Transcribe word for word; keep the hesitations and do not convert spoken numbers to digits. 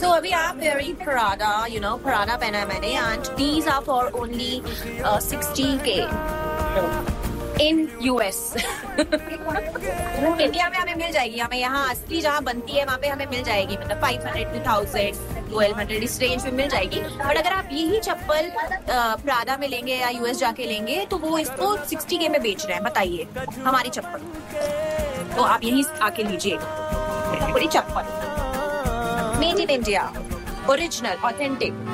So अभी आप wearing Prada, you know, Prada पहना है मैंने, and these are for only uh, sixty K in U S. India में हमें मिल जाएगी, हमें यहाँ असली जहाँ बनती है वहाँ पे हमें मिल जाएगी, मतलब five hundred, two thousand, twelve hundred इस रेंज में मिल जाएगी. बट अगर आप यही चप्पल प्राडा में लेंगे या यूएस जाके लेंगे तो वो इसको sixty K में बेच रहे हैं. बताइए, हमारी चप्पल तो आप यहीं आके लीजिए. पूरी चप्पल made in India, original, authentic.